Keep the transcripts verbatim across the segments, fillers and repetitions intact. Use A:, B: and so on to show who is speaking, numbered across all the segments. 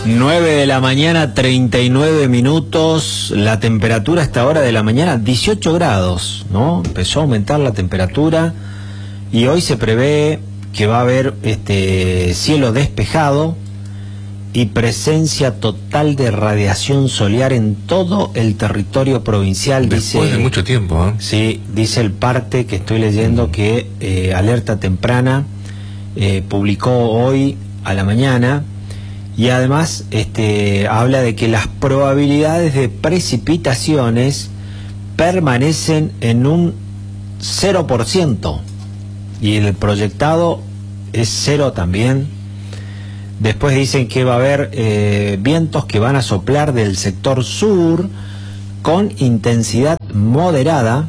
A: nueve de la mañana, treinta y nueve minutos. La temperatura a esta hora de la mañana, dieciocho grados, ¿no? Empezó a aumentar la temperatura y hoy se prevé que va a haber este cielo despejado y presencia total de radiación solar en todo el territorio provincial.
B: Después
A: dice,
B: de mucho tiempo, ¿eh?
A: Sí, dice el parte que estoy leyendo que eh, Alerta Temprana eh, publicó hoy a la mañana. Y además este, habla de que las probabilidades de precipitaciones permanecen en un cero por ciento y el proyectado es cero también. Después dicen que va a haber eh, vientos que van a soplar del sector sur con intensidad moderada.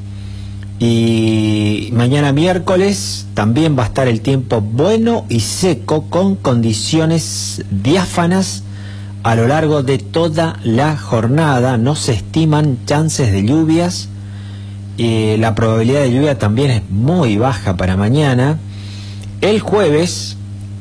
A: Y mañana miércoles también va a estar el tiempo bueno y seco con condiciones diáfanas a lo largo de toda la jornada. No se estiman chances de lluvias. Eh, la probabilidad de lluvia también es muy baja para mañana. El jueves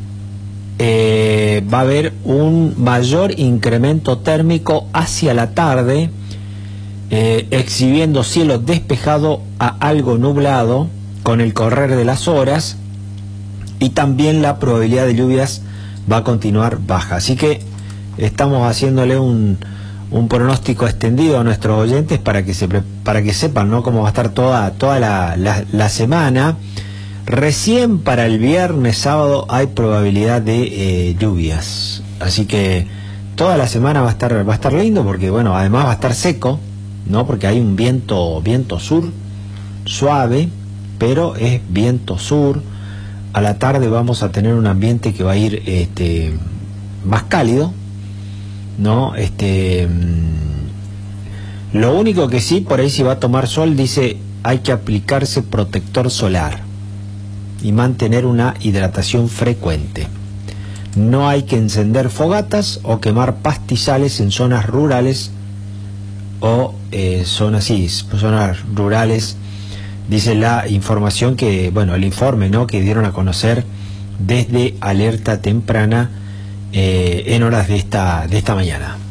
A: eh, va a haber un mayor incremento térmico hacia la tarde, Eh, exhibiendo cielo despejado a algo nublado con el correr de las horas, y también la probabilidad de lluvias va a continuar baja. Así que estamos haciéndole un, un pronóstico extendido a nuestros oyentes para que se para que sepan, ¿no?, cómo va a estar toda, toda la, la, la semana. Recién para el viernes, sábado hay probabilidad de eh, lluvias. Así que toda la semana va a estar, va a estar lindo porque, bueno, además va a estar seco, ¿no? Porque hay un viento, viento sur suave, pero es viento sur. A la tarde vamos a tener un ambiente que va a ir este, más cálido, ¿no? Este, lo único que sí, por ahí si va a tomar sol, dice, hay que aplicarse protector solar y mantener una hidratación frecuente. No hay que encender fogatas o quemar pastizales en zonas rurales o eh, zonas, sí, zonas rurales, dice la información que, bueno, el informe, ¿no?, que dieron a conocer desde Alerta Temprana eh, en horas de esta, de esta mañana.